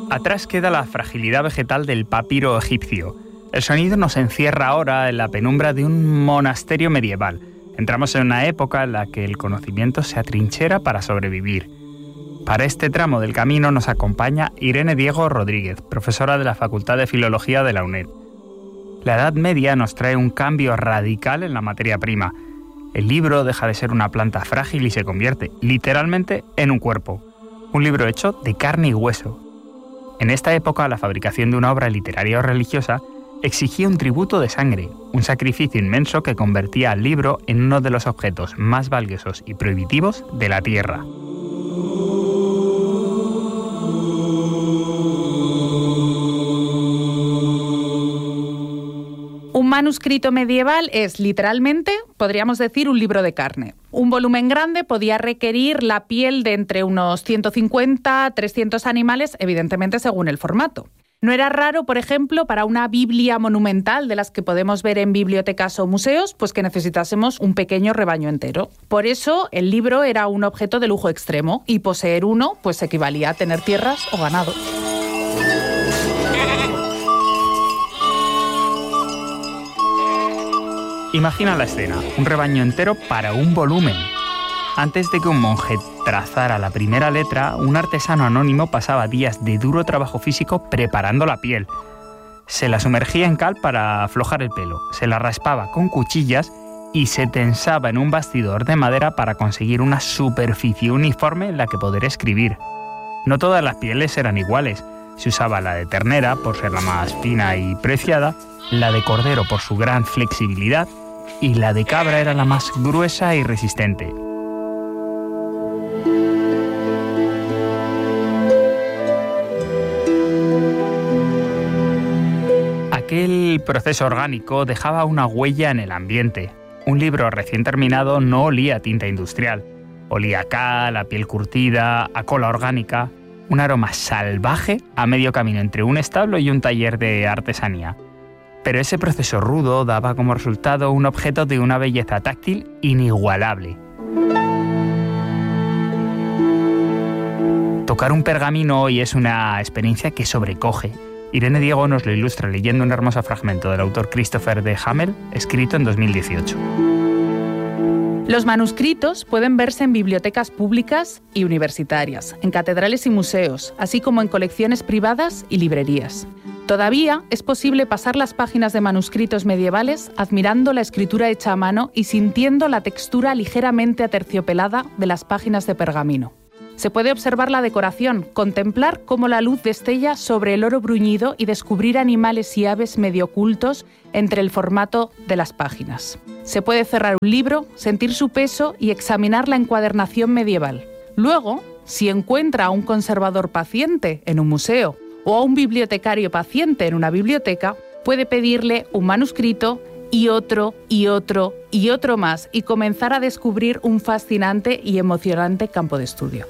Atrás queda la fragilidad vegetal del papiro egipcio. El sonido nos encierra ahora en la penumbra de un monasterio medieval. Entramos en una época en la que el conocimiento se atrinchera para sobrevivir. Para este tramo del camino nos acompaña Irene Diego Rodríguez, profesora de la Facultad de Filología de la UNED. La Edad Media nos trae un cambio radical en la materia prima. El libro deja de ser una planta frágil y se convierte, literalmente, en un cuerpo. Un libro hecho de carne y hueso. En esta época, la fabricación de una obra literaria o religiosa exigía un tributo de sangre, un sacrificio inmenso que convertía al libro en uno de los objetos más valiosos y prohibitivos de la tierra. Un manuscrito medieval es, literalmente, podríamos decir, un libro de carne. Un volumen grande podía requerir la piel de entre unos 150 a 300 animales, evidentemente según el formato. No era raro, por ejemplo, para una Biblia monumental de las que podemos ver en bibliotecas o museos, pues que necesitásemos un pequeño rebaño entero. Por eso, el libro era un objeto de lujo extremo y poseer uno pues equivalía a tener tierras o ganado. Imagina la escena, un rebaño entero para un volumen. Antes de que un monje trazara la primera letra, un artesano anónimo pasaba días de duro trabajo físico preparando la piel. Se la sumergía en cal para aflojar el pelo, se la raspaba con cuchillas y se tensaba en un bastidor de madera para conseguir una superficie uniforme en la que poder escribir. No todas las pieles eran iguales. Se usaba la de ternera por ser la más fina y preciada, la de cordero por su gran flexibilidad y la de cabra era la más gruesa y resistente. Aquel proceso orgánico dejaba una huella en el ambiente. Un libro recién terminado no olía a tinta industrial. Olía a cal, a piel curtida, a cola orgánica. Un aroma salvaje a medio camino entre un establo y un taller de artesanía. Pero ese proceso rudo daba como resultado un objeto de una belleza táctil inigualable. Tocar un pergamino hoy es una experiencia que sobrecoge. Irene Diego nos lo ilustra leyendo un hermoso fragmento del autor Christopher D. Hamel, escrito en 2018. Los manuscritos pueden verse en bibliotecas públicas y universitarias, en catedrales y museos, así como en colecciones privadas y librerías. Todavía es posible pasar las páginas de manuscritos medievales admirando la escritura hecha a mano y sintiendo la textura ligeramente aterciopelada de las páginas de pergamino. Se puede observar la decoración, contemplar cómo la luz destella sobre el oro bruñido y descubrir animales y aves medio ocultos entre el formato de las páginas. Se puede cerrar un libro, sentir su peso y examinar la encuadernación medieval. Luego, si encuentra a un conservador paciente en un museo o a un bibliotecario paciente en una biblioteca, puede pedirle un manuscrito y otro, y otro, y otro más, y comenzar a descubrir un fascinante y emocionante campo de estudio.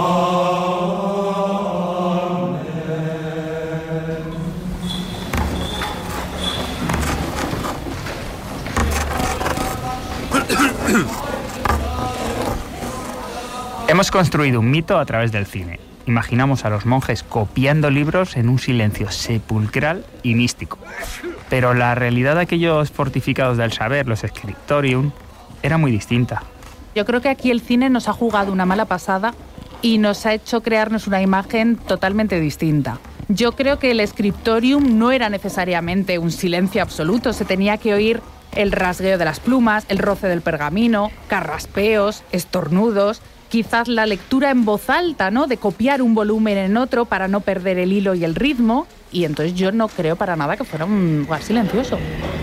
Hemos construido un mito a través del cine. Imaginamos a los monjes copiando libros en un silencio sepulcral y místico. Pero la realidad de aquellos fortificados del saber, los scriptorium, era muy distinta. Yo creo que aquí el cine nos ha jugado una mala pasada y nos ha hecho crearnos una imagen totalmente distinta. Yo creo que el scriptorium no era necesariamente un silencio absoluto, se tenía que oír el rasgueo de las plumas, el roce del pergamino, carraspeos, estornudos, quizás la lectura en voz alta, ¿no?, de copiar un volumen en otro para no perder el hilo y el ritmo, y entonces yo no creo para nada que fuera un lugar silencioso.